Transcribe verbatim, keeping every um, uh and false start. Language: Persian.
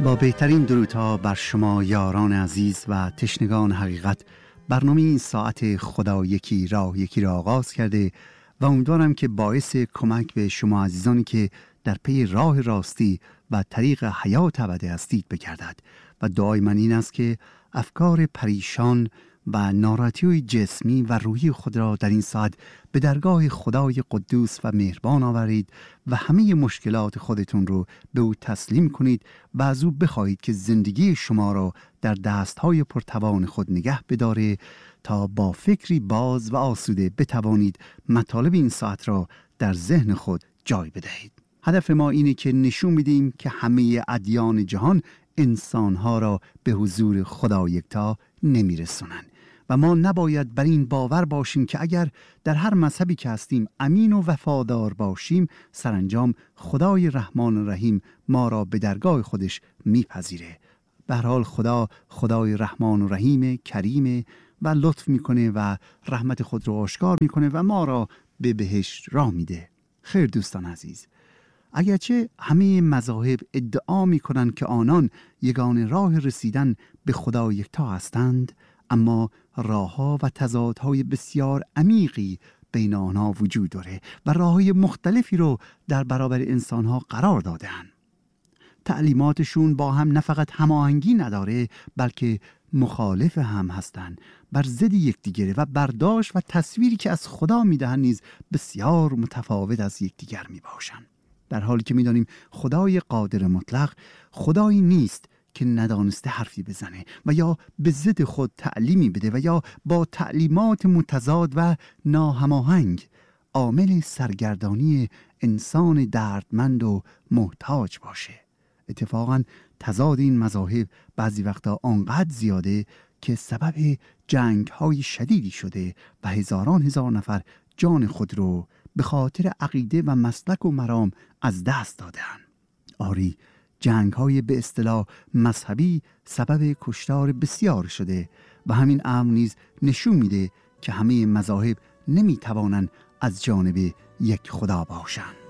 با بهترین درودها بر شما یاران عزیز و تشنگان حقیقت، برنامه این ساعت خدا یکی راه یکی را آغاز کرده و امیدوارم که باعث کمک به شما عزیزانی که در پی راه راستی و طریق حیات ابدی هستید بگردد. و دعای من این است که افکار پریشان و ناراحتی جسمی و روحی خود را در این ساعت به درگاه خدای قدوس و مهربان آورید و همه مشکلات خودتون رو به او تسلیم کنید و از او بخواهید که زندگی شما را در دستهای پرتوان خود نگه بداره تا با فکری باز و آسوده بتوانید مطالب این ساعت را در ذهن خود جای بدهید. هدف ما اینه که نشون بدیم که همه ادیان جهان انسانها را به حضور خدا یکتا نمیرسونن و ما نباید بر این باور باشیم که اگر در هر مذهبی که هستیم امین و وفادار باشیم، سرانجام خدای رحمان رحیم ما را به درگاه خودش میپذیره. به هر حال خدا خدای رحمان و رحیم کریم و لطف میکنه و رحمت خود رو آشکار میکنه و ما را به بهشت راه میده. خیر دوستان عزیز، اگرچه همه مذاهب ادعا میکنند که آنان یگانه راه رسیدن به خدا یکتا هستند، اما راهها و تضادهای بسیار عمیقی بین آنها وجود داره و راههای مختلفی رو در برابر انسانها قرار دادن. تعلیماتشون با هم نه فقط هماهنگی نداره، بلکه مخالف هم هستند، بر ضد یکدیگره و برداشت و تصویری که از خدا میدهند نیز بسیار متفاوت از یکدیگر میباشند. در حالی که میدانیم خدای قادر مطلق خدایی نیست که ندانسته حرفی بزنه و یا به ضد خود تعلیمی بده و یا با تعلیمات متضاد و ناهماهنگ عامل سرگردانی انسان دردمند و محتاج باشه. اتفاقاً تضاد این مذاهب بعضی وقتا آنقدر زیاده که سبب جنگ‌های شدیدی شده و هزاران هزار نفر جان خود رو به خاطر عقیده و مسلک و مرام از دست دادن. آری، جنگ‌های به اصطلاح مذهبی سبب کشتار بسیار شده و همین امر نیز نشون میده که همه مذاهب نمیتوانند از جانب یک خدا باشند.